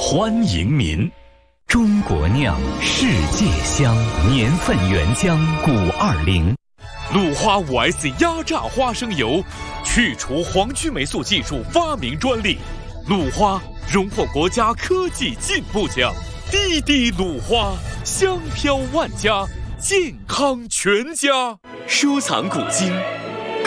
欢迎民。中国酿，世界香，年份原浆520。 鲁花5S 压榨花生油，去除黄曲霉素技术发明专利。鲁花荣获国家科技进步奖。滴滴鲁花，香飘万家，健康全家。收藏古今，